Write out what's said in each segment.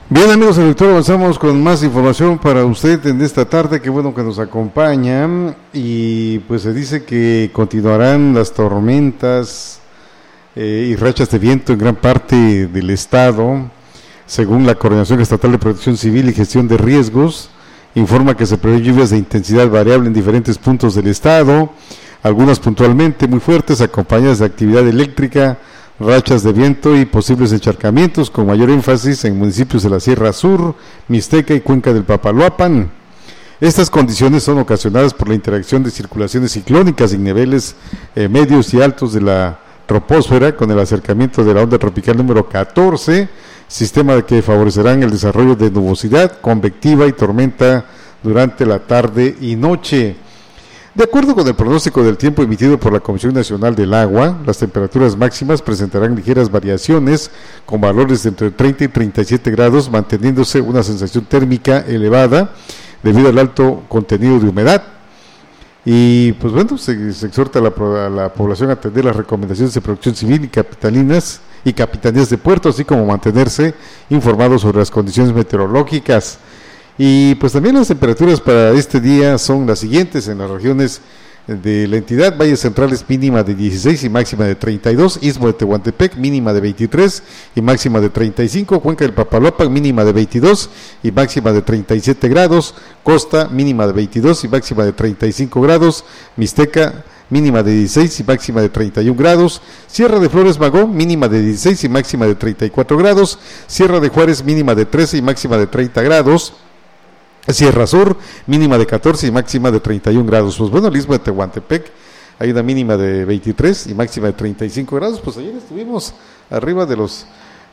Bien, amigos del lector, avanzamos con más información para usted en esta tarde. Qué bueno que nos acompañan. Y pues se dice que continuarán las tormentas y rachas de viento en gran parte del estado. Según la Coordinación Estatal de Protección Civil y Gestión de Riesgos, informa que se prevé lluvias de intensidad variable en diferentes puntos del estado, algunas puntualmente muy fuertes, acompañadas de actividad eléctrica, rachas de viento y posibles encharcamientos, con mayor énfasis en municipios de la Sierra Sur, Mixteca y Cuenca del Papaloapan. Estas condiciones son ocasionadas por la interacción de circulaciones ciclónicas en niveles medios y altos de la troposfera, con el acercamiento de la onda tropical número 14, sistema que favorecerán el desarrollo de nubosidad convectiva y tormenta durante la tarde y noche. De acuerdo con el pronóstico del tiempo emitido por la Comisión Nacional del Agua, las temperaturas máximas presentarán ligeras variaciones con valores de entre 30 y 37 grados, manteniéndose una sensación térmica elevada debido al alto contenido de humedad. Y pues bueno, se exhorta a la población a atender las recomendaciones de Protección Civil y capitanías de puerto, así como mantenerse informados sobre las condiciones meteorológicas. Y pues también las temperaturas para este día son las siguientes en las regiones de la entidad: Valles Centrales mínima de 16 y máxima de 32, Istmo de Tehuantepec mínima de 23 y máxima de 35, Cuenca del Papaloapan mínima de 22 y máxima de 37 grados, Costa mínima de 22 y máxima de 35 grados, Mixteca mínima de 16 y máxima de 31 grados, Sierra de Flores Magón mínima de 16 y máxima de 34 grados, Sierra de Juárez mínima de 13 y máxima de 30 grados, Sierra Sur, mínima de 14 y máxima de 31 grados. Pues bueno, el Istmo de Tehuantepec, hay una mínima de 23 y máxima de 35 grados. Pues ayer estuvimos arriba de los,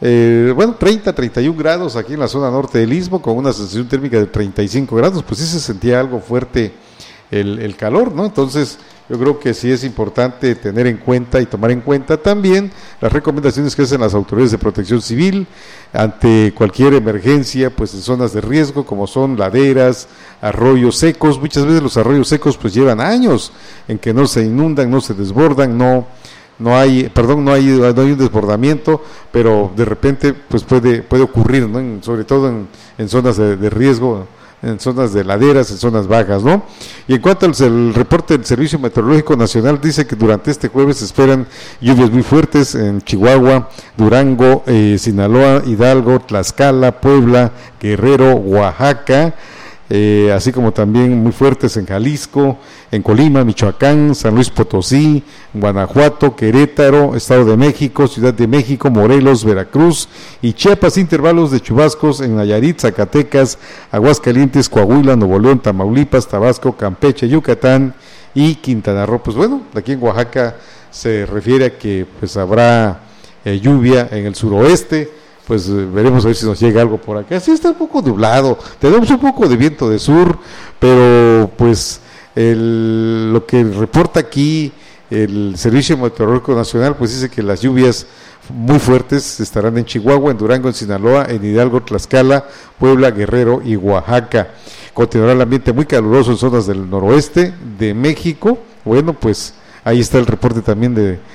30, 31 grados aquí en la zona norte del Istmo, con una sensación térmica de 35 grados. Pues sí se sentía algo fuerte el calor, ¿no? Entonces, yo creo que sí es importante tener en cuenta y tomar en cuenta también las recomendaciones que hacen las autoridades de protección civil ante cualquier emergencia, pues en zonas de riesgo como son laderas, arroyos secos. Muchas veces los arroyos secos pues llevan años en que no se inundan, no se desbordan, no hay un desbordamiento, pero de repente pues puede ocurrir, ¿no? Sobre todo en zonas de riesgo, en zonas de laderas, en zonas bajas, ¿no? Y en cuanto al reporte del Servicio Meteorológico Nacional, dice que durante este jueves se esperan lluvias muy fuertes en Chihuahua, Durango, Sinaloa, Hidalgo, Tlaxcala, Puebla, Guerrero, Oaxaca, así como también muy fuertes en Jalisco, en Colima, Michoacán, San Luis Potosí, Guanajuato, Querétaro, Estado de México, Ciudad de México, Morelos, Veracruz y Chiapas, intervalos de chubascos en Nayarit, Zacatecas, Aguascalientes, Coahuila, Nuevo León, Tamaulipas, Tabasco, Campeche, Yucatán y Quintana Roo. Pues bueno, aquí en Oaxaca se refiere a que pues habrá lluvia en el suroeste. Pues veremos a ver si nos llega algo por acá. Sí está un poco nublado, tenemos un poco de viento de sur, pero pues lo que reporta aquí el Servicio Meteorológico Nacional, pues dice que las lluvias muy fuertes estarán en Chihuahua, en Durango, en Sinaloa, en Hidalgo, Tlaxcala, Puebla, Guerrero y Oaxaca. Continuará el ambiente muy caluroso en zonas del noroeste de México. Bueno, pues ahí está el reporte también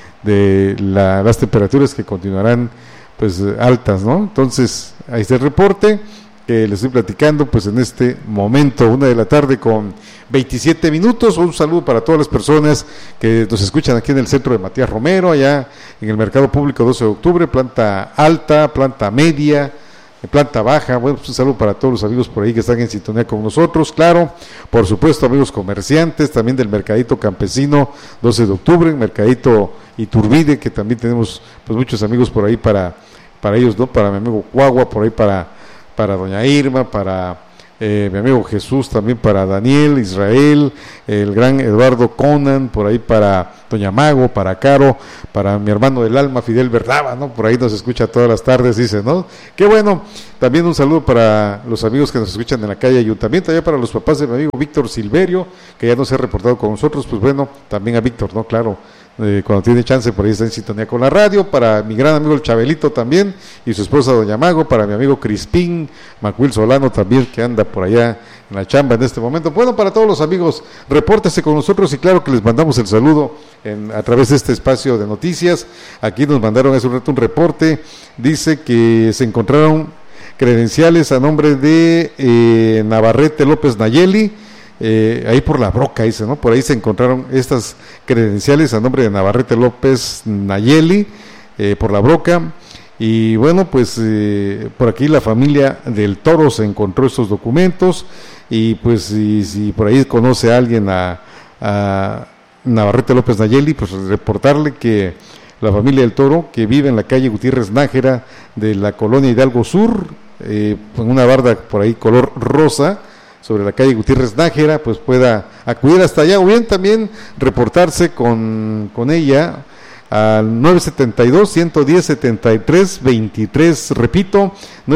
de las temperaturas que continuarán pues altas, ¿no? Entonces, ahí está el reporte que les estoy platicando, pues en este momento, 1:00 con 27 minutos. Un saludo para todas las personas que nos escuchan aquí en el centro de Matías Romero, allá en el Mercado Público 12 de octubre, planta alta, planta media, planta baja. Bueno, pues un saludo para todos los amigos por ahí que están en sintonía con nosotros, claro, por supuesto amigos comerciantes, también del Mercadito Campesino 12 de octubre, Mercadito Iturbide, que también tenemos pues muchos amigos por ahí para ellos, ¿no? Para mi amigo Cuagua, por ahí para doña Irma, para mi amigo Jesús, también para Daniel, Israel, el gran Eduardo Conan, por ahí para doña Mago, para Caro, para mi hermano del alma, Fidel Verdaba, ¿no? Por ahí nos escucha todas las tardes, dice, ¿no? Qué bueno. También un saludo para los amigos que nos escuchan en la calle Ayuntamiento, allá para los papás de mi amigo Víctor Silverio, que ya no se ha reportado con nosotros. Pues bueno, también a Víctor, ¿no? Claro, cuando tiene chance por ahí está en sintonía con la radio. Para mi gran amigo el Chabelito también y su esposa doña Mago, para mi amigo Crispín Macuil Solano también, que anda por allá en la chamba en este momento. Bueno, para todos los amigos, repórtese con nosotros y claro que les mandamos el saludo a través de este espacio de noticias. Aquí nos mandaron hace un rato un reporte, dice que se encontraron credenciales a nombre de Navarrete López Nayeli, ahí por La Broca, dice, ¿no? Por ahí se encontraron estas credenciales a nombre de Navarrete López Nayeli, por La Broca. Y bueno, pues por aquí la familia del Toro se encontró estos documentos, y pues si por ahí conoce a alguien a Navarrete López Nayeli, pues reportarle que la familia del Toro, que vive en la calle Gutiérrez Nájera de la colonia Hidalgo Sur, con una barda por ahí color rosa sobre la calle Gutiérrez Nájera, pues pueda acudir hasta allá, o bien también reportarse con ella al 972-110-73-23, repito,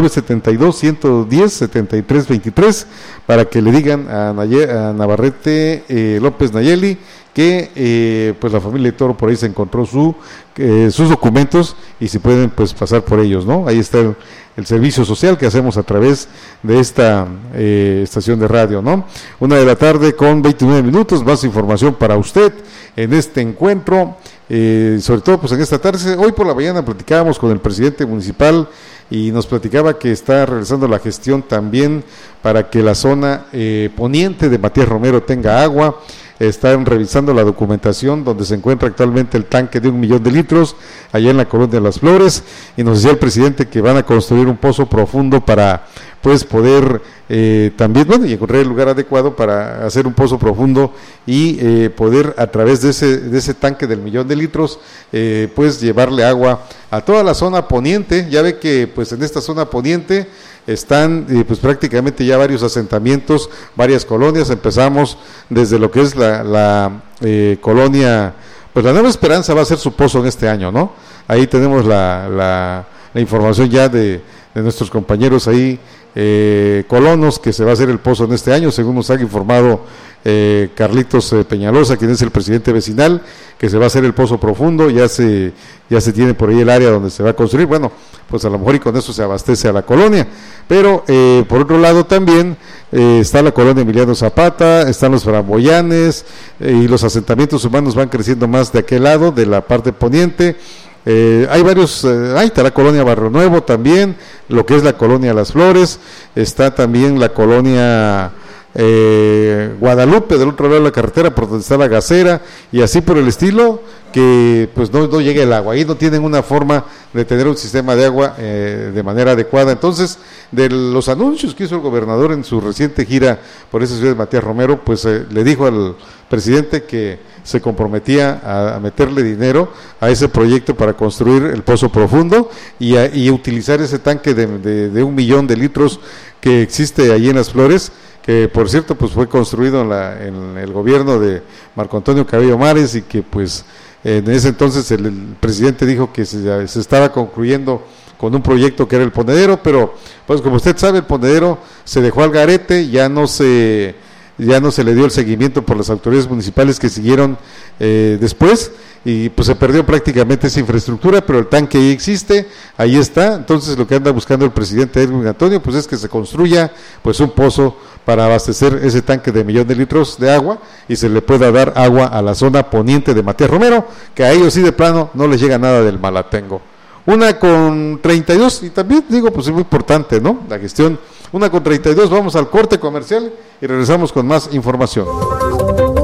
972-110-73-23, para que le digan a Navarrete López Nayeli que pues la familia de Toro por ahí se encontró sus documentos, y si pueden pues pasar por ellos, ¿no? Ahí está el servicio social que hacemos a través de esta estación de radio, ¿no? 1:29 PM, más información para usted en este encuentro, sobre todo pues en esta tarde. Hoy por la mañana platicábamos con el presidente municipal y nos platicaba que está realizando la gestión también para que la zona poniente de Matías Romero tenga agua. Están revisando la documentación donde se encuentra actualmente el tanque de 1 millón de litros allá en la colonia de Las Flores, y nos decía el presidente que van a construir un pozo profundo para pues poder también, bueno, y encontrar el lugar adecuado para hacer un pozo profundo y poder a través de ese tanque del 1 millón de litros pues llevarle agua a toda la zona poniente. Ya ve que pues en esta zona poniente están pues prácticamente ya varios asentamientos, varias colonias. Empezamos desde lo que es la colonia, pues la Nueva Esperanza va a ser su pozo en este año, ¿no? Ahí tenemos la información ya de nuestros compañeros ahí colonos, que se va a hacer el pozo en este año, según nos ha informado Carlitos Peñalosa, quien es el presidente vecinal, que se va a hacer el pozo profundo. Ya se tiene por ahí el área donde se va a construir. Bueno, pues a lo mejor y con eso se abastece a la colonia, pero por otro lado también está la colonia Emiliano Zapata, están los Framboyanes, y los asentamientos humanos van creciendo más de aquel lado, de la parte poniente. Hay varios, ahí está la colonia Barrio Nuevo también, lo que es la colonia Las Flores, está también la colonia Guadalupe, del otro lado de la carretera, por donde está la Gacera, y así por el estilo, que pues no llega el agua. Ahí no tienen una forma de tener un sistema de agua de manera adecuada. Entonces, de los anuncios que hizo el gobernador en su reciente gira por esa ciudad de Matías Romero, pues le dijo al presidente que se comprometía a meterle dinero a ese proyecto para construir el pozo profundo y utilizar ese tanque de 1 millón de litros que existe allí en Las Flores, que por cierto pues fue construido en el gobierno de Marco Antonio Cabello Mares, y que pues en ese entonces el presidente dijo que se estaba concluyendo con un proyecto que era el ponedero, pero pues como usted sabe, el ponedero se dejó al garete, ya no se le dio el seguimiento por las autoridades municipales que siguieron después, y pues se perdió prácticamente esa infraestructura, pero el tanque ahí existe, ahí está. Entonces lo que anda buscando el presidente Edwin Antonio pues es que se construya pues un pozo para abastecer ese tanque de 1 millón de litros de agua, y se le pueda dar agua a la zona poniente de Matías Romero, que a ellos sí de plano no les llega nada del Malatengo. 1:32, y también digo pues es muy importante, ¿no?, la gestión. 1:32, vamos al corte comercial y regresamos con más información.